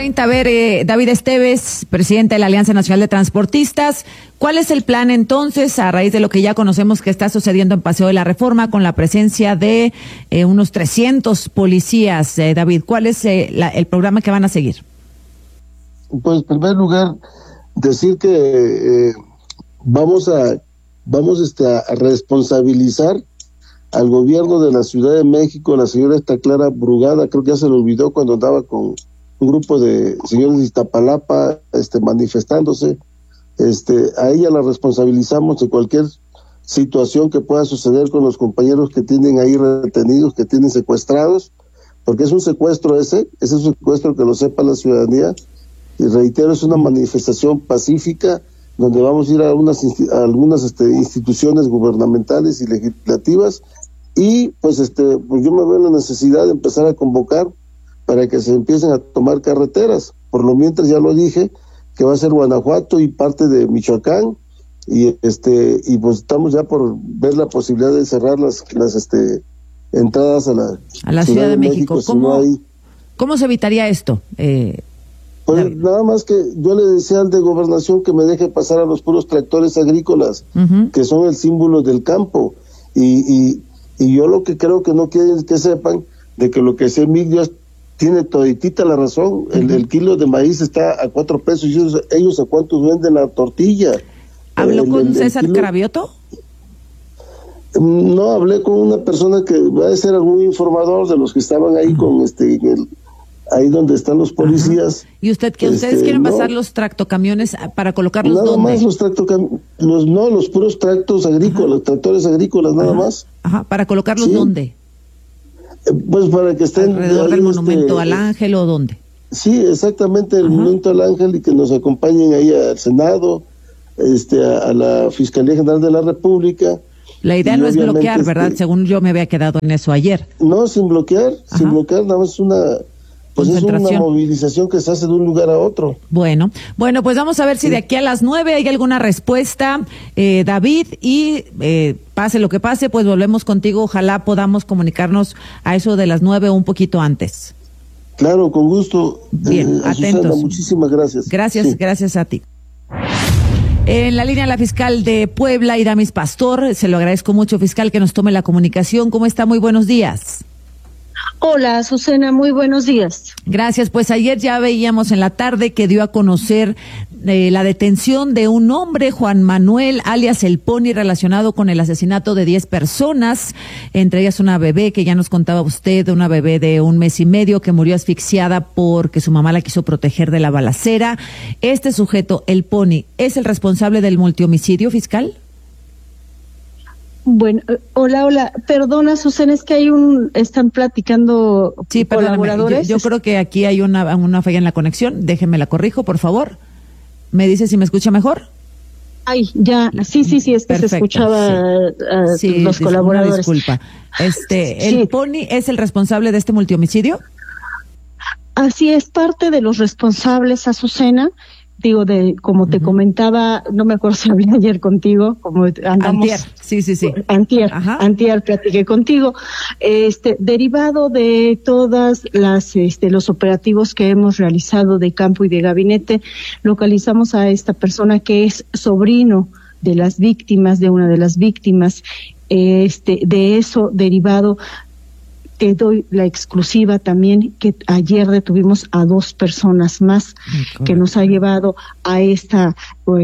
8:30, a ver, David Esteves, presidente de la Alianza Nacional de Transportistas, ¿cuál es el plan entonces a raíz de lo que ya conocemos que está sucediendo en Paseo de la Reforma con la presencia de unos 300 policías? David, ¿cuál es el programa que van a seguir? Pues en primer lugar, decir que vamos a responsabilizar al gobierno de la Ciudad de México, la señora Clara Brugada, creo que ya se le olvidó cuando andaba con un grupo de señores de Iztapalapa manifestándose. A ella la responsabilizamos de cualquier situación que pueda suceder con los compañeros que tienen ahí retenidos, que tienen secuestrados, porque es un secuestro ese es un secuestro, que lo sepa la ciudadanía, y reitero, es una manifestación pacífica donde vamos a ir a algunas instituciones gubernamentales y legislativas, y pues yo me veo en la necesidad de empezar a convocar para que se empiecen a tomar carreteras. Por lo mientras, ya lo dije, que va a ser Guanajuato y parte de Michoacán, y pues estamos ya por ver la posibilidad de cerrar las entradas a la Ciudad de México. ¿Cómo se evitaría esto? Pues nada más que yo le decía al de Gobernación que me deje pasar a los puros tractores agrícolas, que son el símbolo del campo, y yo lo que creo que no quieren es que sepan de que lo que es MIG ya tiene toditita la razón. El kilo de maíz está a 4 pesos, y ellos a cuántos venden la tortilla. ¿Habló con César Cravioto? No, hablé con una persona que va a ser algún informador de los que estaban ahí con ahí donde están los policías. Ajá. ¿Y ustedes quieren pasar los tractocamiones para colocarlos nada dónde? Más los puros tractos agrícolas, tractores agrícolas, nada más. Ajá, ¿para colocarlos dónde? Pues para que estén alrededor del Monumento al Ángel, ¿o dónde? Sí, exactamente, el Monumento al Ángel, y que nos acompañen ahí al Senado, a la Fiscalía General de la República. La idea no es bloquear, ¿verdad? Según yo me había quedado en eso ayer. No, sin bloquear, nada más es una movilización que se hace de un lugar a otro. Bueno, pues vamos a ver si de aquí a las 9 hay alguna respuesta, David, y pase lo que pase, pues volvemos contigo. Ojalá podamos comunicarnos a eso de las 9 o un poquito antes. Claro, con gusto. Bien, atentos. Susana, muchísimas gracias. Gracias a ti. En la línea la fiscal de Puebla, Iramis Pastor, se lo agradezco mucho, fiscal, que nos tome la comunicación. ¿Cómo está? Muy buenos días. Hola, Susana, muy buenos días. Gracias. Pues ayer ya veíamos en la tarde que dio a conocer la detención de un hombre, Juan Manuel, alias El Pony, relacionado con el asesinato de 10 personas, entre ellas una bebé que ya nos contaba usted, una bebé de 1 mes y medio que murió asfixiada porque su mamá la quiso proteger de la balacera. Este sujeto, El Pony, ¿es el responsable del multihomicidio, fiscal? Bueno, hola. Perdona, Susana, es que están platicando colaboradores. Yo creo que aquí hay una falla en la conexión. Déjeme la corrijo, por favor. ¿Me dice si me escucha mejor? Ay, ya, sí, es que perfecto, se escuchaba los colaboradores. Disculpa. ¿El Pony es el responsable de este multihomicidio? Así es, parte de los responsables, Azucena. Digo, como te comentaba, no me acuerdo si hablé ayer contigo, como andamos. Antier, sí. Antier platiqué contigo. Derivado de todas los operativos que hemos realizado de campo y de gabinete, localizamos a esta persona que es sobrino de las víctimas, de una de las víctimas. De eso derivado, te doy la exclusiva también que ayer detuvimos a 2 personas más, que nos ha llevado a esta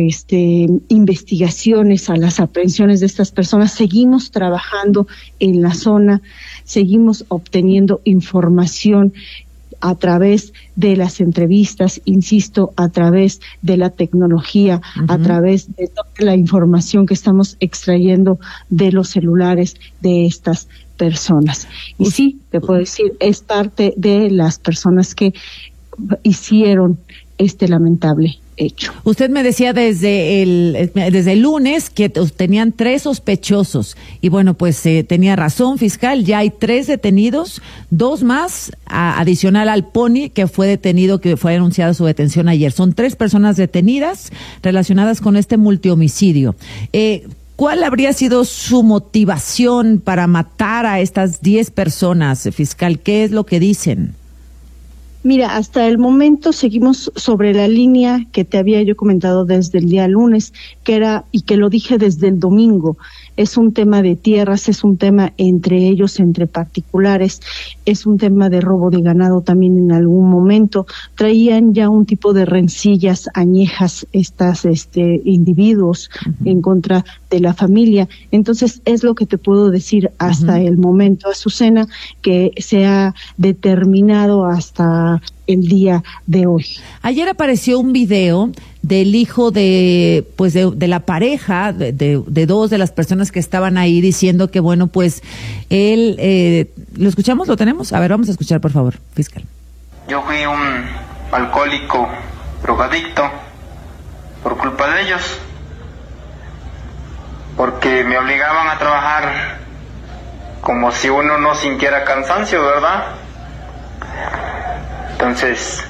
investigaciones, a las aprehensiones de estas personas. Seguimos trabajando en la zona, seguimos obteniendo información a través de las entrevistas, insisto, a través de la tecnología, a través de toda la información que estamos extrayendo de los celulares de estas personas. Y sí, te puedo decir, es parte de las personas que hicieron este lamentable hecho. Usted me decía desde el lunes que tenían 3 sospechosos, y bueno, pues tenía razón, fiscal, ya hay 3 detenidos, 2 más adicional al Pony, que fue detenido, que fue anunciada su detención ayer. Son 3 personas detenidas relacionadas con este multihomicidio. ¿Cuál habría sido su motivación para matar a estas 10 personas, fiscal? ¿Qué es lo que dicen? Mira, hasta el momento seguimos sobre la línea que te había yo comentado desde el día lunes, que era, y que lo dije desde el domingo, es un tema de tierras, es un tema entre ellos, entre particulares, es un tema de robo de ganado también en algún momento. Traían ya un tipo de rencillas añejas estas individuos en contra de la familia. Entonces es lo que te puedo decir hasta el momento, Azucena, que se ha determinado hasta el día de hoy. Ayer apareció un video del hijo de la pareja, de dos de las personas que estaban ahí, diciendo que bueno, pues él, ¿lo escuchamos? ¿Lo tenemos? A ver, vamos a escuchar, por favor, fiscal. Yo fui un alcohólico, drogadicto, por culpa de ellos, porque me obligaban a trabajar como si uno no sintiera cansancio, ¿verdad? Entonces,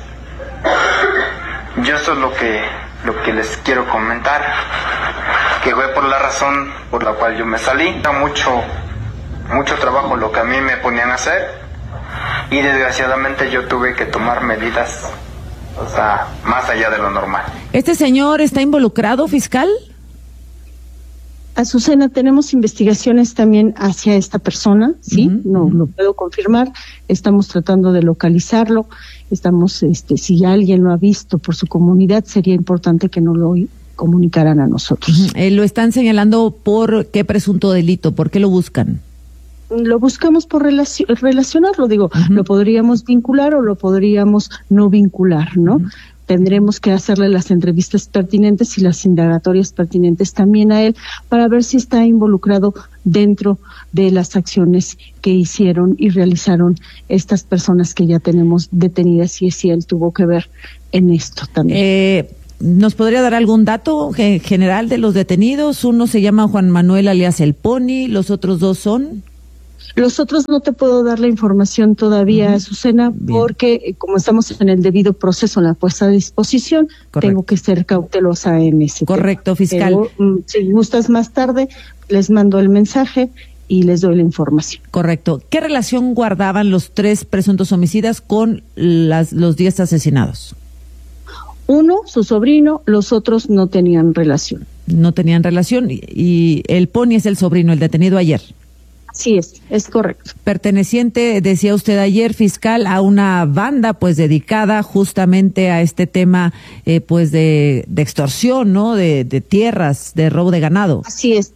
yo eso es lo que les quiero comentar, que fue por la razón por la cual yo me salí. Era mucho trabajo lo que a mí me ponían a hacer, y desgraciadamente yo tuve que tomar medidas, o sea, más allá de lo normal. ¿Este señor está involucrado, fiscal? Azucena, tenemos investigaciones también hacia esta persona, ¿sí? No lo puedo confirmar. Estamos tratando de localizarlo. Estamos, si alguien lo ha visto por su comunidad, sería importante que nos lo comunicaran a nosotros. Lo están señalando por qué presunto delito, ¿por qué lo buscan? Lo buscamos por relacionarlo, digo, lo podríamos vincular o lo podríamos no vincular, ¿no? Tendremos que hacerle las entrevistas pertinentes y las indagatorias pertinentes también a él para ver si está involucrado dentro de las acciones que hicieron y realizaron estas personas que ya tenemos detenidas, y si él tuvo que ver en esto también. ¿Nos podría dar algún dato general de los detenidos? Uno se llama Juan Manuel alias El Pony, los otros dos son... Los otros no te puedo dar la información todavía, Azucena, porque como estamos en el debido proceso, en la puesta a disposición, tengo que ser cautelosa en ese tema. Fiscal. Pero, si gustas más tarde, les mando el mensaje y les doy la información. Correcto. ¿Qué relación guardaban los 3 presuntos homicidas con los 10 asesinados? Uno, su sobrino, los otros no tenían relación. No tenían relación, y el Pony es el sobrino, el detenido ayer. Sí, es correcto. Perteneciente, decía usted ayer, fiscal, a una banda pues dedicada justamente a este tema pues de extorsión, ¿no? De tierras, de robo de ganado. Así es.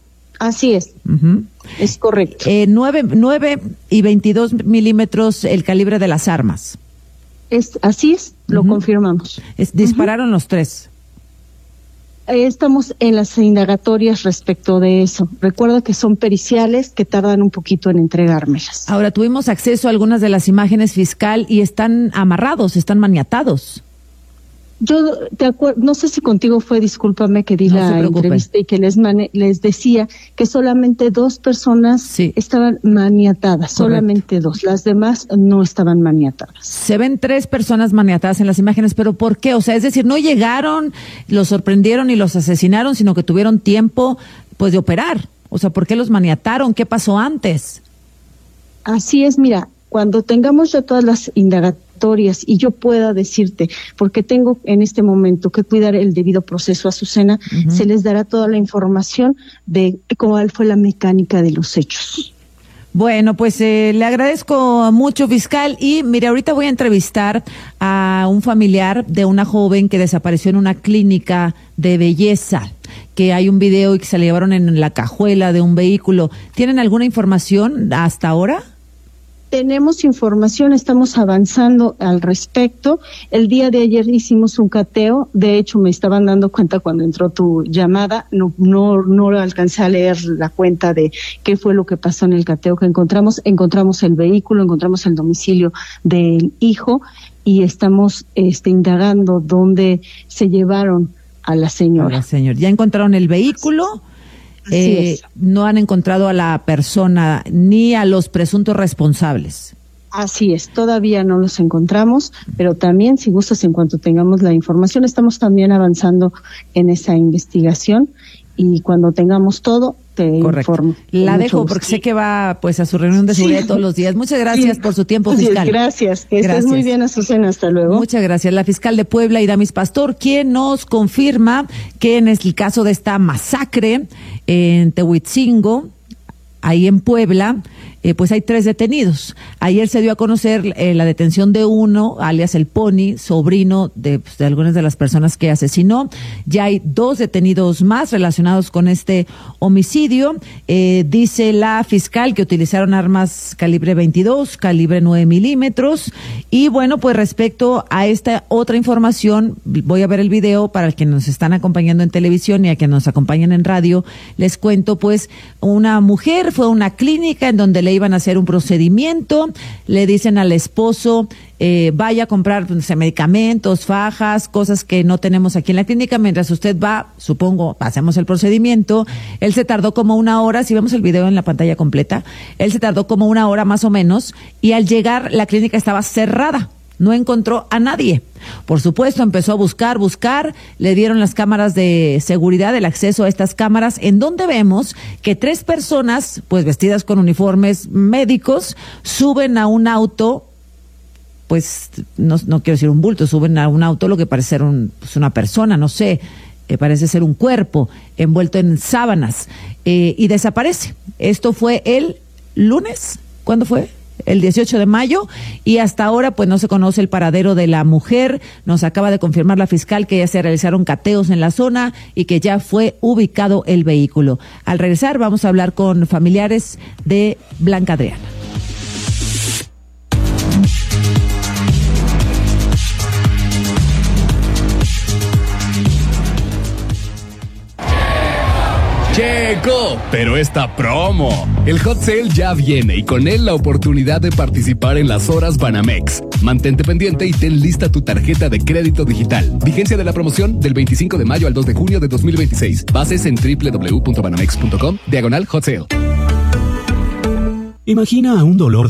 Es correcto. 9 y 22 milímetros el calibre de las armas. Así es, lo confirmamos. Dispararon los 3. Estamos en las indagatorias respecto de eso. Recuerda que son periciales que tardan un poquito en entregármelas. Ahora, tuvimos acceso a algunas de las imágenes, fiscal, y están amarrados, están maniatados. Yo no sé si contigo fue, discúlpame, que di la entrevista y que les decía que solamente 2 personas estaban maniatadas, solamente 2, las demás no estaban maniatadas. Se ven 3 personas maniatadas en las imágenes, pero ¿por qué? O sea, es decir, no llegaron, los sorprendieron y los asesinaron, sino que tuvieron tiempo pues de operar. O sea, ¿por qué los maniataron? ¿Qué pasó antes? Así es, mira, cuando tengamos ya todas las indagatorias y yo pueda decirte, porque tengo en este momento que cuidar el debido proceso, Azucena, se les dará toda la información de cuál fue la mecánica de los hechos. Bueno, pues le agradezco mucho, fiscal, y mire, ahorita voy a entrevistar a un familiar de una joven que desapareció en una clínica de belleza, que hay un video y que se le llevaron en la cajuela de un vehículo. ¿Tienen alguna información hasta ahora? Tenemos información, estamos avanzando al respecto. El día de ayer hicimos un cateo, de hecho me estaban dando cuenta cuando entró tu llamada, no alcancé a leer la cuenta de qué fue lo que pasó en el cateo que encontramos el vehículo, encontramos el domicilio del hijo y estamos indagando dónde se llevaron a la señora. ¿Ya encontraron el vehículo? No han encontrado a la persona ni a los presuntos responsables. Así es, todavía no los encontramos, pero también, si gustas, en cuanto tengamos la información, estamos también avanzando en esa investigación y cuando tengamos todo, te informo. La dejo porque sé que va pues a su reunión de seguridad todos los días. Muchas gracias por su tiempo, fiscal. Gracias. Que estés muy bien, Azucena. Hasta luego. Muchas gracias. La fiscal de Puebla, Iramis Pastor, quien nos confirma que en el caso de esta masacre en Tehuitzingo, ahí en Puebla, pues hay 3 detenidos. Ayer se dio a conocer la detención de uno, alias el Pony, sobrino de algunas de las personas que asesinó. Ya hay 2 detenidos más relacionados con este homicidio. Dice la fiscal que utilizaron armas calibre 22, calibre 9 milímetros. Y bueno, pues respecto a esta otra información, voy a ver el video para quienes nos están acompañando en televisión y a quienes nos acompañan en radio. Les cuento, pues, una mujer fue a una clínica en donde le iban a hacer un procedimiento, le dicen al esposo, vaya a comprar medicamentos, fajas, cosas que no tenemos aquí en la clínica, mientras usted va, supongo, hacemos el procedimiento. Él se tardó como 1 hora, si vemos el video en la pantalla completa, él se tardó como 1 hora más o menos, y al llegar la clínica estaba cerrada. No encontró a nadie. Por supuesto, empezó a buscar, le dieron las cámaras de seguridad, el acceso a estas cámaras, en donde vemos que 3 personas, pues vestidas con uniformes médicos, suben a un auto, pues no quiero decir un bulto, suben a un auto lo que parece ser una persona, no sé, parece ser un cuerpo envuelto en sábanas, y desaparece. Esto fue el lunes, ¿cuándo fue? El 18 de mayo, y hasta ahora pues no se conoce el paradero de la mujer. Nos acaba de confirmar la fiscal que ya se realizaron cateos en la zona y que ya fue ubicado el vehículo. Al regresar vamos a hablar con familiares de Blanca Adriana. Llegó, pero esta promo. El Hot Sale ya viene y con él la oportunidad de participar en las horas Banamex. Mantente pendiente y ten lista tu tarjeta de crédito digital. Vigencia de la promoción del 25 de mayo al 2 de junio de 2026. Bases en www.banamex.com/Hot Sale. Imagina un dolor